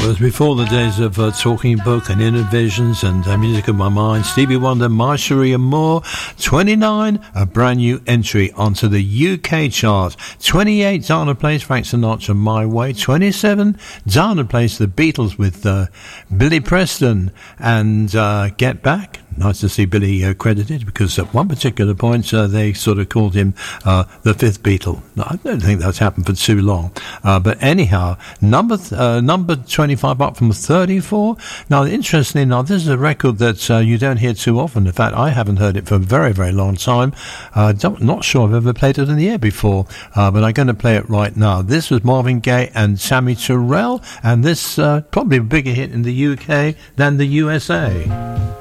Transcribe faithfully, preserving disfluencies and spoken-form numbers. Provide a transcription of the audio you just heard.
was before the days of uh, Talking Book and Inner Visions and uh, Music of My Mind. Stevie Wonder, My Cherie Amour. twenty-nine, a brand new entry onto the U K chart. twenty-eight, Dana plays Frank Sinatra, My Way. twenty-seven, Dana plays The Beatles with uh, Billy Preston and uh, Get Back. Nice to see Billy uh, credited, because at one particular point uh, they sort of called him uh, the fifth Beatle. No, I don't think that's happened for too long. Uh, but anyhow, number th- uh, number twenty-five up from thirty-four. Now, interestingly enough, this is a record that uh, you don't hear too often. In fact, I haven't heard it for a very, very long time. Uh, don't, not sure I've ever played it in the air before, uh, but I'm going to play it right now. This was Marvin Gaye and Tammy Terrell, and this uh, probably a bigger hit in the U K than the U S A.